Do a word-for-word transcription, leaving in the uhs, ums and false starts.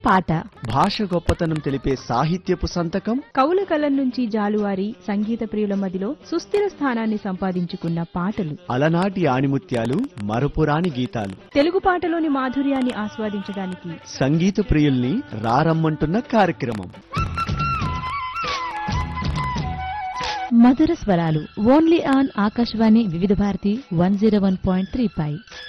పాట. భాష గొప్పతనం తెలిపే సాహిత్యపు సంతకం. కవుల కలం నుంచి జాలువారి సంగీత ప్రియుల మదిలో సుస్థిర స్థానాన్ని సంపాదించుకున్న పాటలు. అలనాటి ఆణిముత్యాలు, మరపురాని గీతాలు. తెలుగు పాటలోని మాధుర్యాన్ని ఆస్వాదించడానికి సంగీత ప్రియుల్ని రారమ్మంటున్న కార్యక్రమం మధుర స్వరాలు. ఓన్లీ ఆన్ ఆకాశవాణి వివిధ Bharati one zero one point three pi